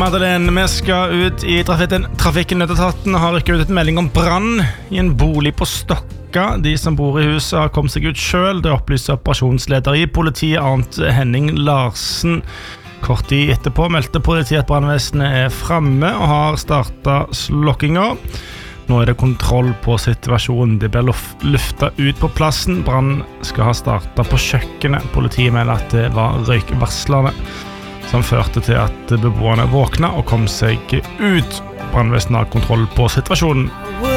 Madeleine, vi skal ut I trafikken. Nødetaten har rykket ut et melding om brann I en bolig på Stokka. De som bor I huset har kommet seg ut selv. Det opplyser operasjonsleder I politiet, Arnt Henning Larsen. Kort tid etterpå meldte politiet at brannvesenet fremme og har startet slokkinga. Nå det kontroll på situasjonen. Det blir luftet ut på plassen. Brann skal ha startet på kjøkkenet. Politiet melder at det var røykvarslerne som førte til at beboerne våkna og kom seg ut. Brannvesenet har kontroll på situasjonen.